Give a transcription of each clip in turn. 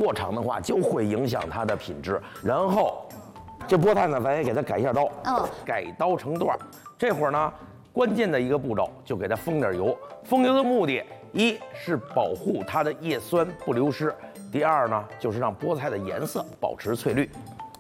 过长的话，就会影响它的品质。然后，这菠菜呢，咱也给它改一下刀，改刀成段。这会儿呢，关键的一个步骤就给它封点油。封油的目的，一是保护它的叶酸不流失，第二呢，就是让菠菜的颜色保持翠绿。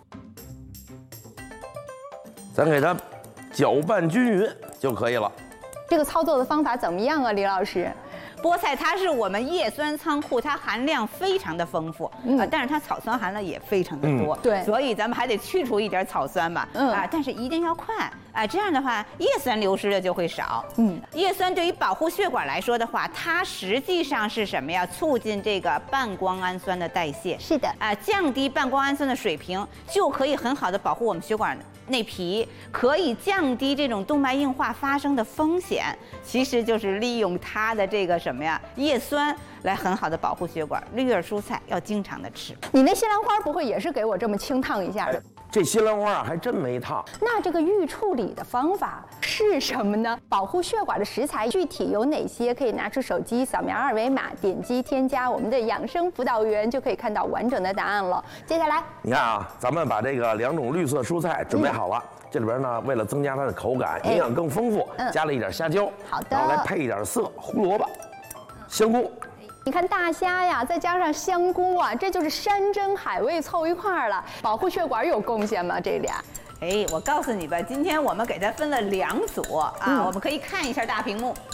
咱给它搅拌均匀就可以了。 这个操作的方法怎么样啊，李老师？ 菠菜它是我们叶酸仓库，它含量非常的丰富，但是它草酸含量也非常的多， 对， 所以咱们还得去除一点草酸吧，但是一定要快，这样的话叶酸流失的就会少，叶酸对于保护血管来说的话，它实际上是什么呀？促进这个半胱氨酸的代谢， 是的， 降低半胱氨酸的水平，就可以很好的保护我们血管内皮，可以降低这种动脉硬化发生的风险，其实就是利用它的这个什么呀，叶酸来很好的保护血管。绿叶蔬菜要经常的吃。 你那西兰花不会也是给我这么轻烫一下的？ 这西兰花啊，还真没烫。 那这个预处理的方法是什么呢？保护血管的食材具体有哪些？可以拿出手机扫描二维码，点击添加我们的养生辅导员，就可以看到完整的答案了。接下来， 你看啊，咱们把这个2种绿色蔬菜准备好了。这里边呢，为了增加它的口感，营养更丰富，加了一点虾椒， 好的， 然后来配一点色，胡萝卜、香菇。 你看大虾呀，再加上香菇啊，这就是山珍海味凑一块儿了。保护血管有贡献吗？这俩？ 我告诉你吧，今天我们给它分了2组啊，我们可以看一下大屏幕。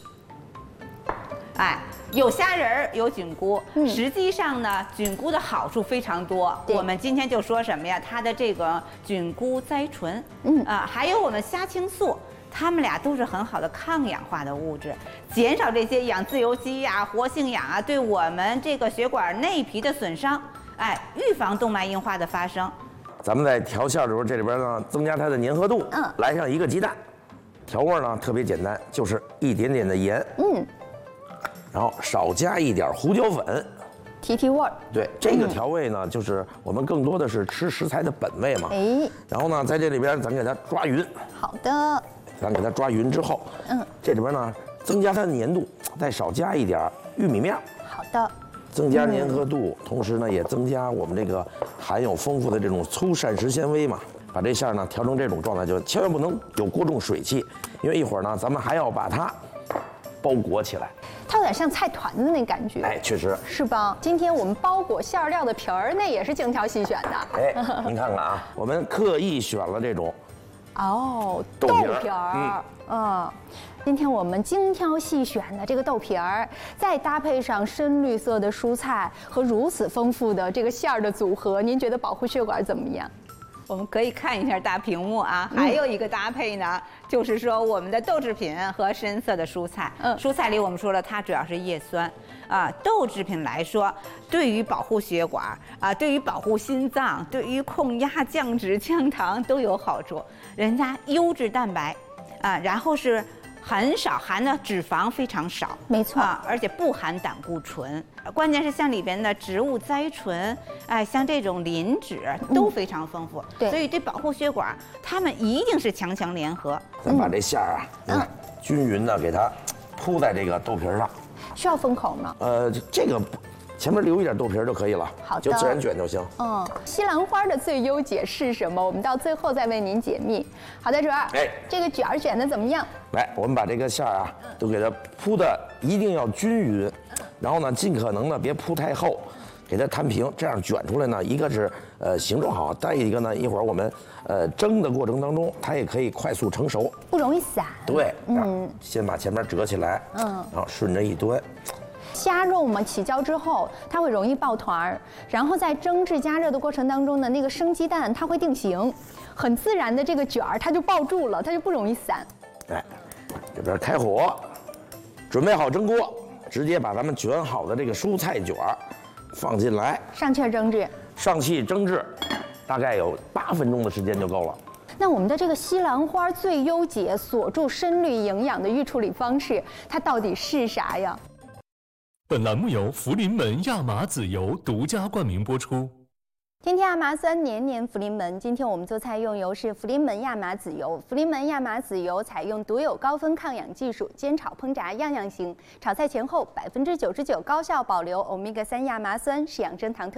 有虾仁儿，有菌菇。实际上呢，菌菇的好处非常多。我们今天就说什么呀？它的这个菌菇甾醇，还有我们虾青素。它们俩都是很好的抗氧化的物质，减少这些氧自由基呀、活性氧啊对我们这个血管内皮的损伤，预防动脉硬化的发生。 咱们在调馅的时候，这里边呢增加它的粘合度，来上1个鸡蛋，调味呢特别简单，就是一点点的盐，然后少加一点胡椒粉， 提味儿。 对，这个调味呢，就是我们更多的是吃食材的本味嘛。然后呢，在这里边咱给它抓匀。 好的。 咱给它抓匀之后，这里边呢增加它的粘度，再少加一点玉米面。 好的。 增加粘合度，同时呢也增加我们这个含有丰富的这种粗膳食纤维嘛。把这馅呢调成这种状态，就千万不能有过重水汽，因为一会儿呢咱们还要把它包裹起来。 它有点像菜团子那感觉， 确实是吧？ 今天我们包裹馅料的皮儿，那也是精挑细选的。 您看看啊，我们刻意选了这种豆皮儿，今天我们精挑细选的这个豆皮儿，再搭配上深绿色的蔬菜和如此丰富的这个馅儿的组合，您觉得保护血管怎么样？ 我们可以看一下大屏幕啊，还有一个搭配呢，就是说我们的豆制品和深色的蔬菜。蔬菜里我们说了，它主要是叶酸啊。豆制品来说，对于保护血管啊，对于保护心脏，对于控压、降脂、降糖都有好处。人家优质蛋白啊，然后是很少含的脂肪非常少， 没错而且不含胆固醇。关键是像里边的植物甾醇，像这种磷脂都非常丰富，所以对保护血管，它们一定是强强联合。 咱把这馅儿啊，均匀的给它铺在这个豆皮上。 需要封口吗？ 这个前面留一点豆皮就可以了， 好的， 就自然卷就行。 西兰花的最优解是什么？我们到最后再为您解密。好的，主儿，这个卷儿卷的怎么样？ 来，我们把这个馅儿啊，都给它铺的一定要均匀，然后呢，尽可能的别铺太厚，给它摊平，这样卷出来呢，一个是形状好，再一个呢，一会儿我们蒸的过程当中，它也可以快速成熟， 不容易散。 对，先把前面折起来，然后顺着一端。 虾肉嘛，起胶之后它会容易爆团儿，然后在蒸制加热的过程当中呢，那个生鸡蛋它会定型，很自然的这个卷儿它就抱住了，它就不容易散。 这边开火，准备好蒸锅，直接把咱们卷好的这个蔬菜卷儿放进来， 上气蒸制。 上气蒸制，大概有8分钟的时间就够了。 那我们的这个西兰花最优解锁住深绿营养的预处理方式，它到底是啥呀？ 本栏目由福临门亚麻籽油独家冠名播出。 天天亚麻酸，年年福临门。今天我们做菜用油是福临门亚麻籽油。福临门亚麻籽油采用独有高分抗氧技术，煎炒烹炸样样行。炒菜前后99%高效保留欧米伽3亚麻酸，是养生堂特。